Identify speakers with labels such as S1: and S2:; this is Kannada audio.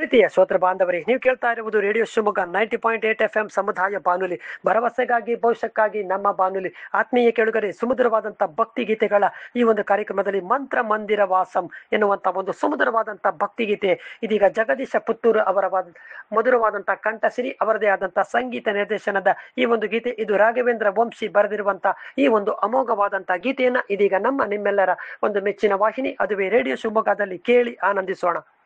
S1: ಪ್ರೀತಿಯ ಶ್ರೋತೃ ಬಾಂಧವರೇ, ನೀವು ಕೇಳ್ತಾ ಇರುವುದು ರೇಡಿಯೋ ಶಿವಮೊಗ್ಗ 90.8 FM ಸಮುದಾಯ ಬಾನುಲಿ, ಭರವಸೆಗಾಗಿ ಭವಿಷ್ಯಕ್ಕಾಗಿ ನಮ್ಮ ಬಾನುಲಿ. ಆತ್ಮೀಯ ಕೇಳುಗರೆ, ಸುಮಧುರವಾದಂತಹ ಭಕ್ತಿ ಗೀತೆಗಳ ಈ ಒಂದು ಕಾರ್ಯಕ್ರಮದಲ್ಲಿ ಮಂತ್ರ ಮಂದಿರ ವಾಸಂ ಎನ್ನುವಂತ ಒಂದು ಸುಮಧುರವಾದಂತಹ ಭಕ್ತಿ ಗೀತೆ ಇದೀಗ ಜಗದೀಶ ಪುತ್ತೂರು ಅವರ ಮಧುರವಾದಂತಹ ಕಂಠಸಿರಿ, ಅವರದೇ ಆದಂತಹ ಸಂಗೀತ ನಿರ್ದೇಶನದ ಈ ಒಂದು ಗೀತೆ. ಇದು ರಾಘವೇಂದ್ರ ವಂಶಿ ಬರೆದಿರುವಂತಹ ಈ ಒಂದು ಅಮೋಘವಾದಂತಹ ಗೀತೆಯನ್ನ ಇದೀಗ ನಿಮ್ಮೆಲ್ಲರ ಒಂದು ಮೆಚ್ಚಿನ ವಾಹಿನಿ, ಅದುವೇ ರೇಡಿಯೋ ಶಿವಮೊಗ್ಗದಲ್ಲಿ ಕೇಳಿ ಆನಂದಿಸೋಣ.